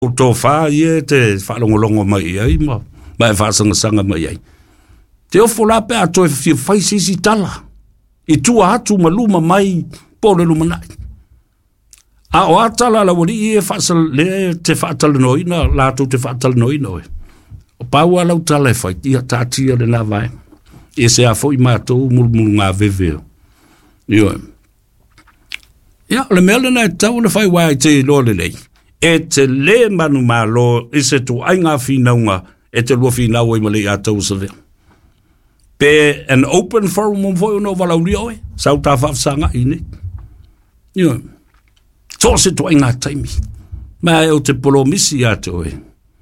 o tō whā ia te whaalongolongo mai ai ma mai whaasanga mai ai. Te ofo la pe ato e whai sisi tala. I tua atu maluma mai pole lumanai. A o atala la wali e whaasal le te whaatala noina, lātou te whaatala noina oe. O pāua lau tala e whai, ia tātia le nā vai. E se a fo i mātou mulmulu ngā veveo. Ioe. Ia, le mea lena e tau le whai wai te lo le lei. E te le manu mā lo, e se tu ai ngā whinaunga, e te lua whinaua i male i a tau sa vea. Pe an open forum on voi no walau rioe, sau tā whafsanga i ne. Ioe. Tō se tu ai ngā taimi. Mā e o te polo misi a te oe.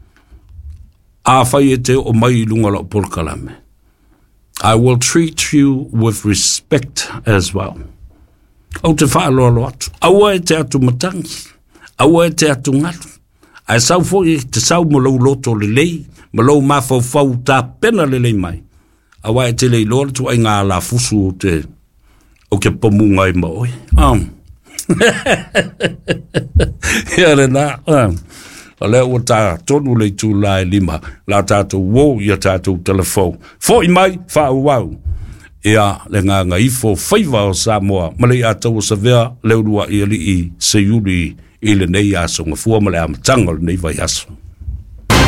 A whai e te o mai lunga lo polkalame. I will treat you with respect as well. O te whaaloalo atu. Aua e te atu matangi. Aua e te atu ngatu. Ai sau foi te sau mo lau loto le lei, mo lau mafau fau tā pena le lei mai. Aua e te lei lor tu ai ngā la fusu o te o ke pomunga i maoi. Ia le nā. A lea ua tā tonu le tū la e lima, la tātou wō ia tātou telefou. Fo i mai, wha uau. Ia le ngā ifo whaiva o Samoa, male a tau o Savea, leurua i ali i se yuri i le nei aso, ngā fua male a matanga le nei vai aso.